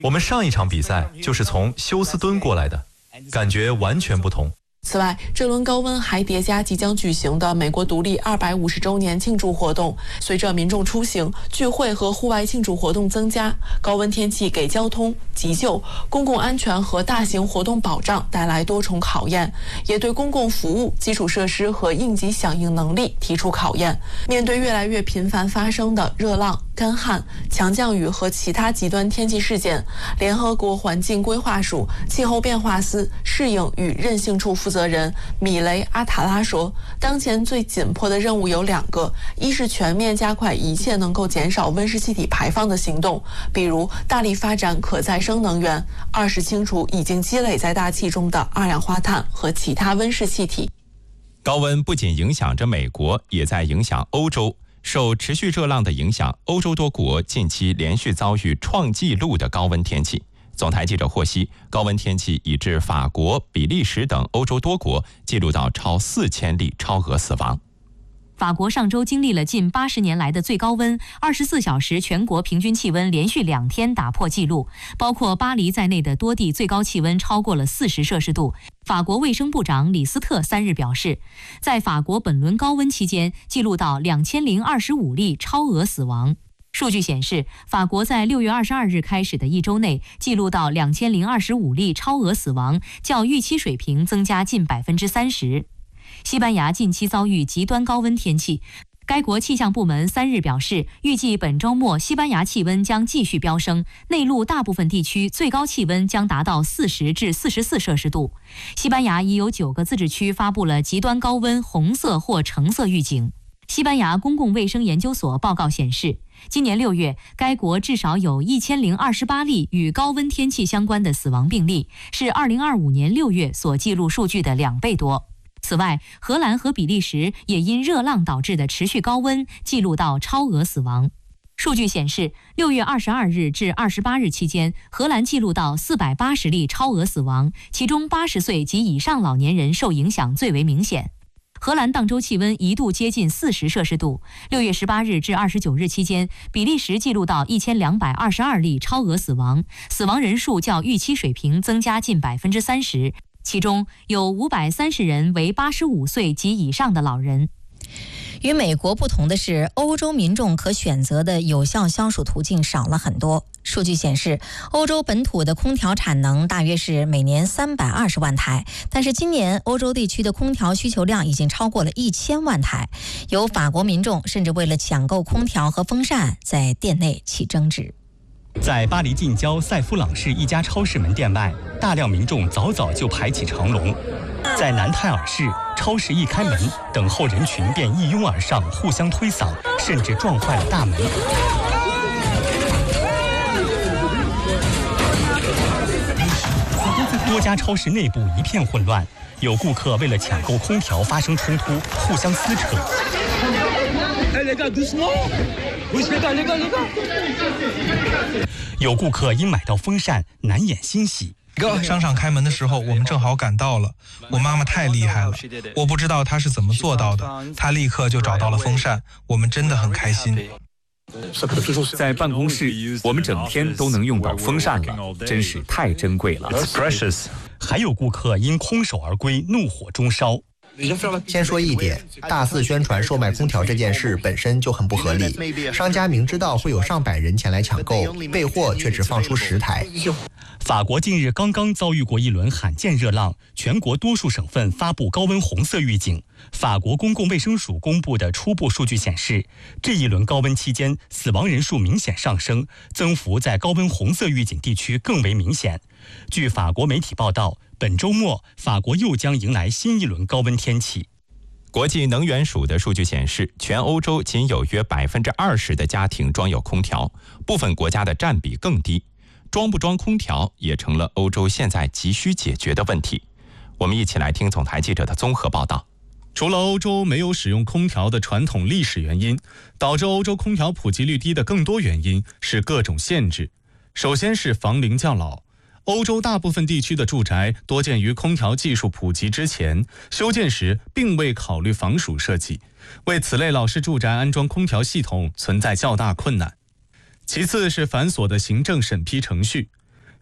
我们上一场比赛就是从休斯敦过来的，感觉完全不同。 此外，这轮高温还叠加即将举行的美国独立250周年庆祝活动。随着民众出行、聚会和户外庆祝活动增加，高温天气给交通、急救、公共安全和大型活动保障带来多重考验，也对公共服务、基础设施和应急响应能力提出考验。面对越来越频繁发生的热浪、干旱、强降雨和其他极端天气事件，联合国环境规划署气候变化司适应与韧性处负责人米雷阿塔拉说，当前最紧迫的任务有2个，一是全面加快一切能够减少温室气体排放的行动，比如大力发展可再生能源；二是清除已经积累在大气中的二氧化碳和其他温室气体。 高温不仅影响着美国，也在影响欧洲。受持续热浪的影响，欧洲多国近期连续遭遇创纪录的高温天气。总台记者获悉，高温天气已致法国、比利时等欧洲多国记录到超4000例超额死亡。 法国上周经历了近80年来的最高温，24小时全国平均气温连续2天打破纪录，包括巴黎在内的多地最高气温超过了40摄氏度。法国卫生部长李斯特3日表示，在法国本轮高温期间记录到2025例超额死亡。数据显示，法国在6月22日开始的一周内记录到2025例超额死亡，较预期水平增加近30%。西班牙近期遭遇极端高温天气，该国气象部门3日表示，预计本周末西班牙气温将继续飙升，内陆大部分地区最高气温将达到40至44摄氏度。西班牙已有9个自治区发布了极端高温红色或橙色预警。西班牙公共卫生研究所报告显示，今年6月，该国至少有1028例与高温天气相关的死亡病例，是2025年6月所记录数据的2倍多。此外，荷兰和比利时也因热浪导致的持续高温记录到超额死亡。数据显示，6月22日至28日期间，荷兰记录到480例超额死亡，其中80岁及以上老年人受影响最为明显。荷兰当周气温一度接近40摄氏度。6月18日至29日期间，比利时记录到1222例超额死亡，死亡人数较预期水平增加近30%。其中有530人为85岁及以上的老人。 与美国不同的是，欧洲民众可选择的有效消暑途径少了很多。数据显示，欧洲本土的空调产能大约是每年320万台，但是今年欧洲地区的空调需求量已经超过了1000万台。有法国民众甚至为了抢购空调和风扇，在店内起争执。 在巴黎近郊塞夫朗市一家超市门店外，大量民众早早就排起长龙。在南泰尔市，超市一开门，等候人群便一拥而上，互相推搡，甚至撞坏了大门。多家超市内部一片混乱，有顾客为了抢购空调发生冲突，互相撕扯。有顾客因买到风扇难掩欣喜。 商场开门的时候，我们正好赶到了。我妈妈太厉害了，我不知道她是怎么做到的，她立刻就找到了风扇，我们真的很开心。 在办公室，我们整天都能用到风扇了，真是太珍贵了。 还有顾客因空手而归，怒火中烧。 先说一点，大肆宣传售卖空调这件事本身就很不合理。商家明知道会有上百人前来抢购，备货却只放出10台。 法国近日刚刚遭遇过一轮罕见热浪，全国多数省份发布高温红色预警。法国公共卫生署公布的初步数据显示，这一轮高温期间死亡人数明显上升，增幅在高温红色预警地区更为明显。据法国媒体报道，本周末法国又将迎来新一轮高温天气。 国际能源署的数据显示，全欧洲仅有约20%的家庭装有空调，部分国家的占比更低。装不装空调也成了欧洲现在急需解决的问题。我们一起来听总台记者的综合报道。 除了欧洲没有使用空调的传统历史原因，导致欧洲空调普及率低的更多原因是各种限制。首先是房龄较老，欧洲大部分地区的住宅多建于空调技术普及之前，修建时并未考虑防暑设计，为此类老式住宅安装空调系统存在较大困难。其次是繁琐的行政审批程序，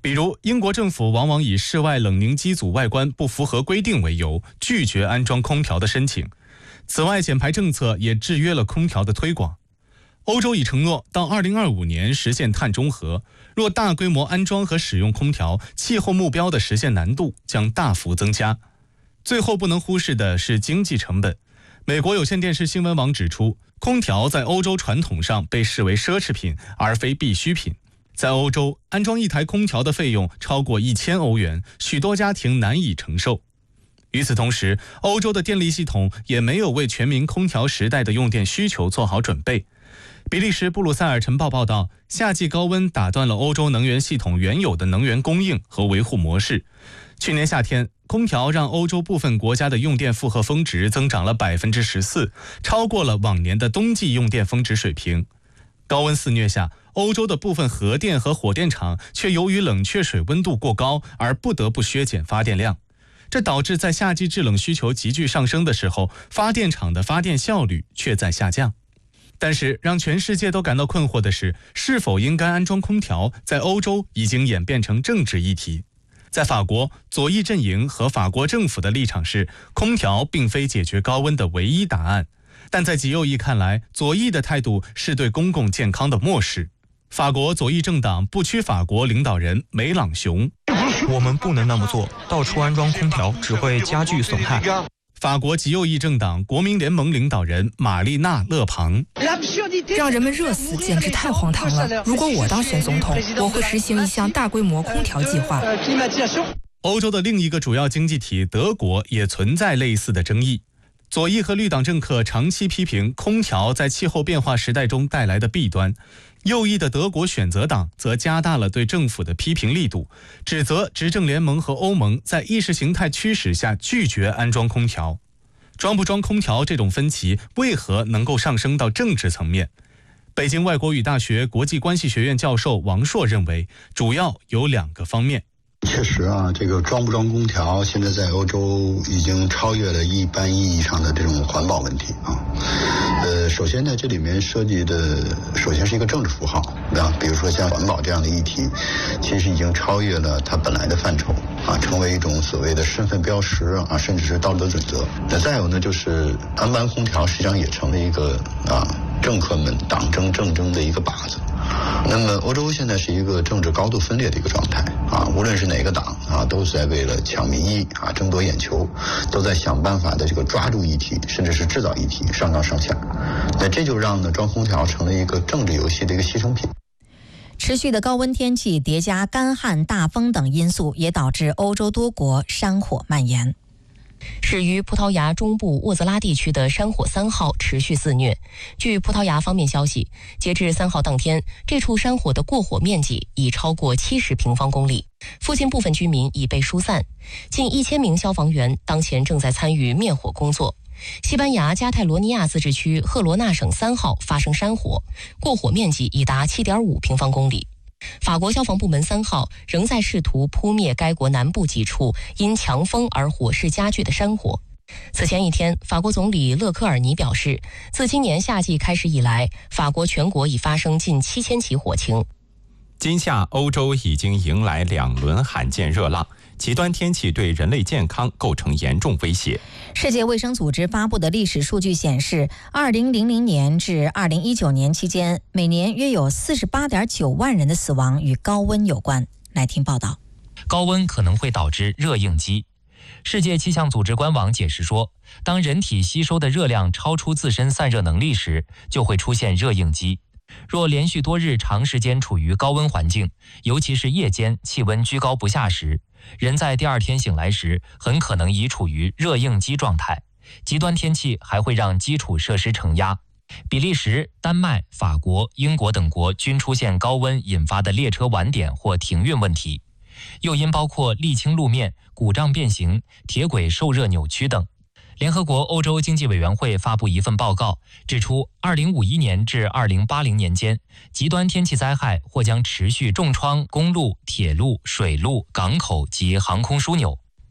比如，英国政府往往以室外冷凝机组外观不符合规定为由，拒绝安装空调的申请。此外，减排政策也制约了空调的推广。欧洲已承诺到2025年实现碳中和，若大规模安装和使用空调，气候目标的实现难度将大幅增加。最后不能忽视的是经济成本。美国有线电视新闻网指出，空调在欧洲传统上被视为奢侈品，而非必需品。在欧洲，安装一台空调的费用超过1000欧元，许多家庭难以承受。与此同时，欧洲的电力系统也没有为全民空调时代的用电需求做好准备。比利时布鲁塞尔晨报报道，夏季高温打断了欧洲能源系统原有的能源供应和维护模式。去年夏天，空调让欧洲部分国家的用电负荷峰值增长了14%，超过了往年的冬季用电峰值水平。高温肆虐下，欧洲的部分核电和火电厂却由于冷却水温度过高而不得不削减发电量，这导致在夏季制冷需求急剧上升的时候，发电厂的发电效率却在下降。但是让全世界都感到困惑的是，是否应该安装空调在欧洲已经演变成政治议题。在法国，左翼阵营和法国政府的立场是，空调并非解决高温的唯一答案。但在极右翼看来，左翼的态度是对公共健康的漠视。法国左翼政党不屈法国领导人梅朗雄： 我们不能那么做，到处安装空调只会加剧损害。 法国极右翼政党国民联盟领导人玛丽娜·勒庞： 让人们热死简直太荒唐了。如果我当选总统，我会实行一项大规模空调计划。 欧洲的另一个主要经济体德国也存在类似的争议。左翼和绿党政客长期批评空调在气候变化时代中带来的弊端，右翼的德国选择党则加大了对政府的批评力度，指责执政联盟和欧盟在意识形态驱使下拒绝安装空调。装不装空调这种分歧为何能够上升到政治层面？北京外国语大学国际关系学院教授王硕认为，主要有2个方面。 确实啊，这个装不装空调，现在在欧洲已经超越了一般意义上的这种环保问题啊。首先呢，这里面涉及的首先是一个政治符号啊，比如说像环保这样的议题，其实已经超越了它本来的范畴啊，成为一种所谓的身份标识啊，甚至是道德准则。那再有呢，就是安装空调实际上也成了一个政客们党争政争的一个靶子。那么欧洲现在是一个政治高度分裂的一个状态啊，无论是哪个党啊，都是在为了抢民意啊，争夺眼球，都在想办法的这个抓住议题，甚至是制造议题，上纲上线。那这就让呢装空调成了一个政治游戏的一个牺牲品。 持续的高温天气叠加干旱、大风等因素，也导致欧洲多国山火蔓延。 始于葡萄牙中部沃泽拉地区的山火3号持续肆虐。据葡萄牙方面消息，截至3号当天，这处山火的过火面积已超过70平方公里，附近部分居民已被疏散。近1000名消防员当前正在参与灭火工作。西班牙加泰罗尼亚自治区赫罗纳省3号发生山火，过火面积已达7.5平方公里。法国消防部门3号仍在试图扑灭该国南部几处因强风而火势加剧的山火。此前一天，法国总理勒科尔尼表示，自今年夏季开始以来，法国全国已发生近7000起火情。 今夏欧洲已经迎来2轮罕见热浪，极端天气对人类健康构成严重威胁。 世界卫生组织发布的历史数据显示，2000年至2019年期间，每年约有48.9万人的死亡与高温有关。来听报道。 高温可能会导致热应激。世界气象组织官网解释说，当人体吸收的热量超出自身散热能力时，就会出现热应激。若连续多日长时间处于高温环境，尤其是夜间气温居高不下时，人在第2天醒来时很可能已处于热应激状态。极端天气还会让基础设施承压。比利时、丹麦、法国、英国等国均出现高温引发的列车晚点或停运问题，诱因包括沥青路面、鼓胀变形、铁轨受热扭曲等。联合国欧洲经济委员会发布一份报告，指出2051年至2080年间，极端天气灾害或将持续重创公路、铁路、水路、港口及航空枢纽。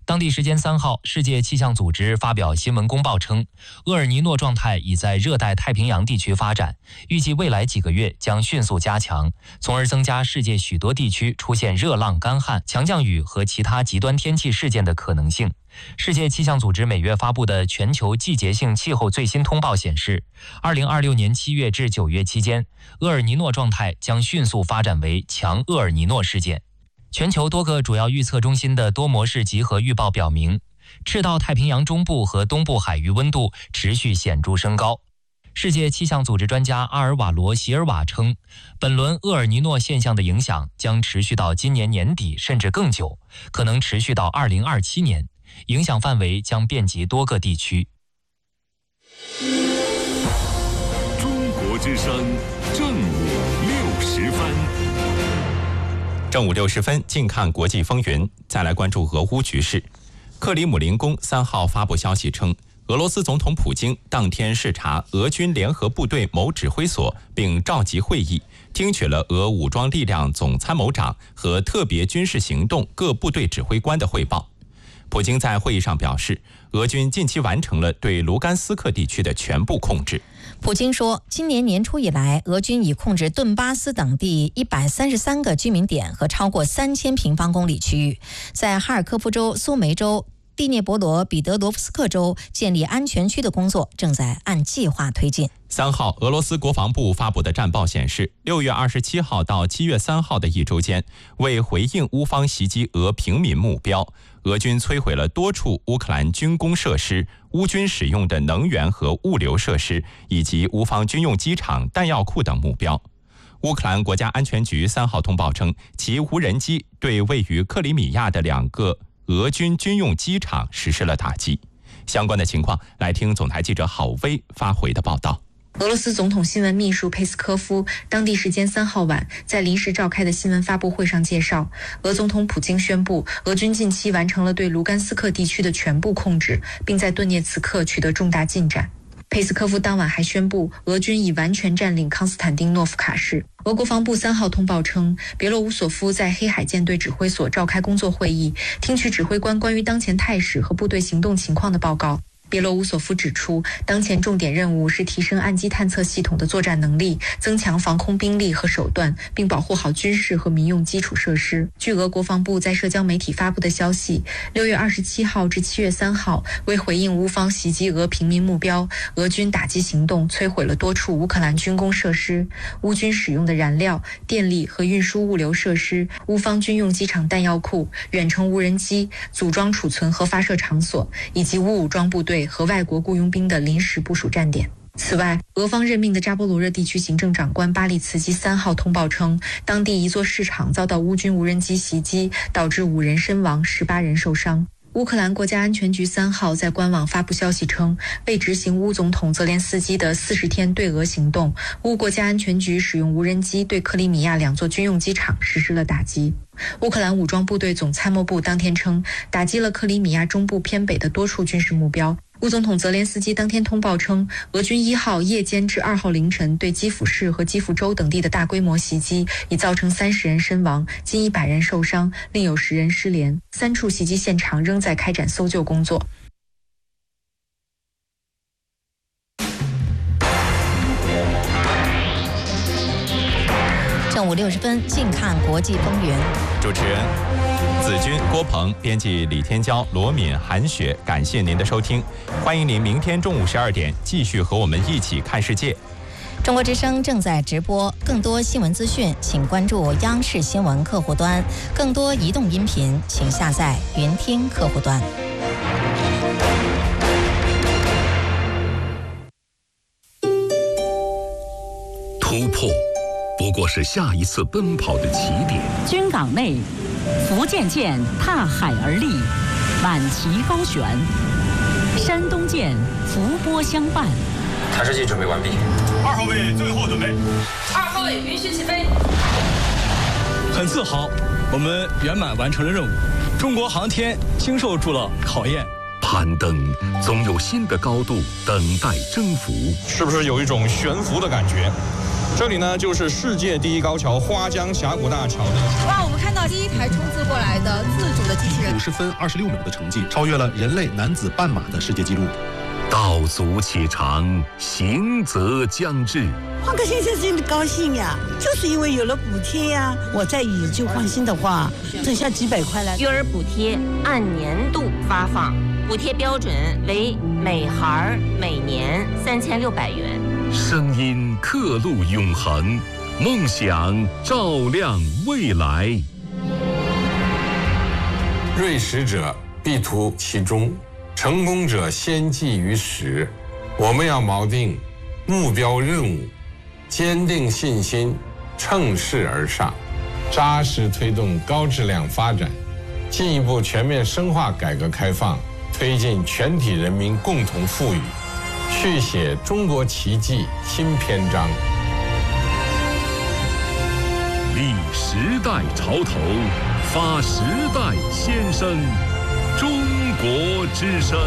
当地时间3号，世界气象组织发表新闻公报称，厄尔尼诺状态已在热带太平洋地区发展，预计未来几个月将迅速加强，从而增加世界许多地区出现热浪、干旱、强降雨和其他极端天气事件的可能性。世界气象组织每月发布的全球季节性气候最新通报显示，2026年7月至9月期间，厄尔尼诺状态将迅速发展为强厄尔尼诺事件。全球多个主要预测中心的多模式集合预报表明，赤道太平洋中部和东部海域温度持续显著升高。世界气象组织专家阿尔瓦罗·席尔瓦称，本轮厄尔尼诺现象的影响将持续到今年年底甚至更久，可能持续到2027年，影响范围将遍及多个地区。 中国之声正午60分。 正午60分，近看国际风云。再来关注俄乌局势。克里姆林宫3号发布消息称，俄罗斯总统普京当天视察俄军联合部队某指挥所，并召集会议，听取了俄武装力量总参谋长和特别军事行动各部队指挥官的汇报。普京在会议上表示，俄军近期完成了对卢甘斯克地区的全部控制。 普京说，今年年初以来，俄军已控制顿巴斯等地133个居民点和超过3000平方公里区域，在哈尔科夫州、苏梅州、第聂伯罗彼得罗夫斯克州建立安全区的工作正在按计划推进。 3号，俄罗斯国防部发布的战报显示，6月27号到7月3号的一周间，为回应乌方袭击俄平民目标，俄军摧毁了多处乌克兰军工设施、乌军使用的能源和物流设施，以及乌方军用机场、弹药库等目标。乌克兰国家安全局3号通报称，其无人机对位于克里米亚的2个俄军军用机场实施了打击。相关的情况，来听总台记者郝薇发回的报道。 俄罗斯总统新闻秘书佩斯科夫当地时间3号晚在临时召开的新闻发布会上介绍，俄总统普京宣布，俄军近期完成了对卢甘斯克地区的全部控制，并在顿涅茨克取得重大进展。佩斯科夫当晚还宣布，俄军已完全占领康斯坦丁诺夫卡市。俄国防部3号通报称，别洛乌索夫在黑海舰队指挥所召开工作会议，听取指挥官关于当前态势和部队行动情况的报告。别洛乌索夫指出，当前重点任务是提升岸基探测系统的作战能力，增强防空兵力和手段，并保护好军事和民用基础设施。据俄国防部在社交媒体发布的消息，6月27号至7月3号，为回应乌方袭击俄平民目标，俄军打击行动摧毁了多处乌克兰军工设施、乌军使用的燃料、电力和运输物流设施、乌方军用机场弹药库、远程无人机、组装储存和发射场所，以及乌武装部队和外国雇佣兵的临时部署站点。此外，俄方任命的扎波罗热地区行政长官巴利茨基3号通报称，当地一座市场遭到乌军无人机袭击，导致5人身亡，18人受伤。乌克兰国家安全局3号在官网发布消息称，为执行乌总统泽连斯基的40天对俄行动，乌国家安全局使用无人机对克里米亚2座军用机场实施了打击。乌克兰武装部队总参谋部当天称，打击了克里米亚中部偏北的多处军事目标。乌总统泽连斯基当天通报称，俄军1号夜间至2号凌晨对基辅市和基辅州等地的大规模袭击，已造成30人身亡，近100人受伤，另有10人失联。3处袭击现场仍在开展搜救工作。 正午60分，近看国际风云。 主持人子君、郭鹏，编辑李天骄、罗敏、韩雪，感谢您的收听，欢迎您明天中午12点继续和我们一起看世界。 中国之声正在直播，更多新闻资讯请关注央视新闻客户端，更多移动音频请下载云听客户端。 突破不过是下一次奔跑的起点。 军港内，福建舰踏海而立，满旗高悬；山东舰伏波相伴。 探视器准备完毕。 2号位最后准备。 2号位允许起飞。 很自豪，我们圆满完成了任务。中国航天经受住了考验。 攀登总有新的高度等待征服。 是不是有一种悬浮的感觉？ 这里呢就是世界第一高桥花江峡谷大桥的。 哇，我们看到第一台冲刺过来的自主的机器人， 50分26秒的成绩，超越了人类男子半马的世界纪录。 道阻且长，行则将至。 换个先生真的高兴呀，就是因为有了补贴呀。我在以旧换新的话，剩下几百块了。 育儿补贴按年度发放，补贴标准为每孩每年3600元。 声音刻录永恒，梦想照亮未来。 锐实者必图其中，成功者先记于始。我们要锚定目标任务，坚定信心，乘势而上，扎实推动高质量发展，进一步全面深化改革开放，推进全体人民共同富裕，续写中国奇迹新篇章。 立时代潮头，发时代先声，中国之声。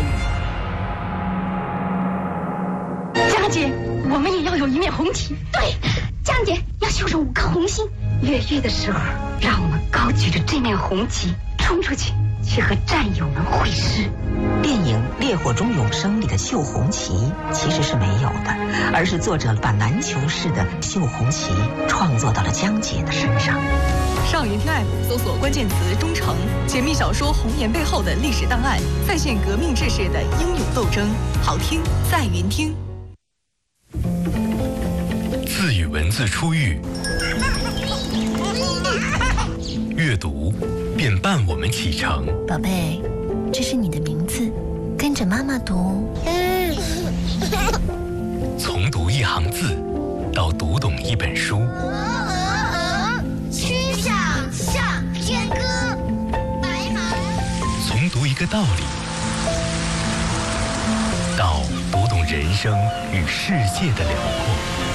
江姐，我们也要有一面红旗。对，江姐要绣上5颗红心。越狱的时候，让我们高举着这面红旗冲出去，去和战友们会师。 电影《烈火中永生》里的绣红旗其实是没有的，而是作者把篮球式的绣红旗创作到了江姐的身上。 上云听 App 搜索关键词“忠诚”，解密小说《红颜》背后的历史档案，再现革命志士的英勇斗争。好听在云听。 字与文字初遇，阅读便伴我们启程。 宝贝，这是你的名字，跟着妈妈读。 从读一行字，到读懂一本书。 曲项向天歌，白马。 从读一个道理，到读懂人生与世界的辽阔。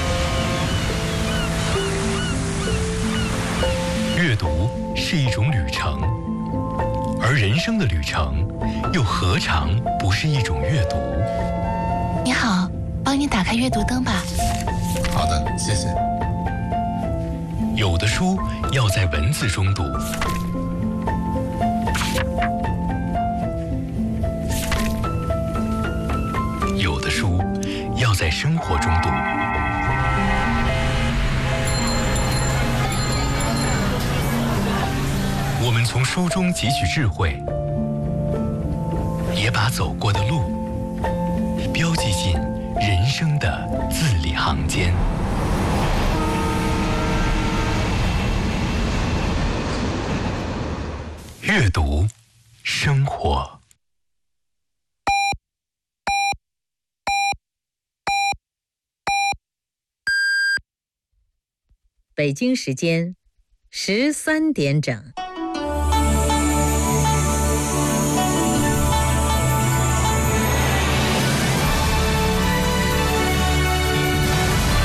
阅读是一种旅程，而人生的旅程又何尝不是一种阅读？ 你好，帮你打开阅读灯吧。 好的，谢谢。 有的书要在文字中读，有的书要在生活中读。我们从书中汲取智慧，也把走过的路标记进人生的字里行间。阅读，生活。 北京时间13点整。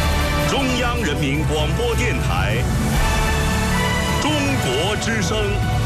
中央人民广播电台，中国之声。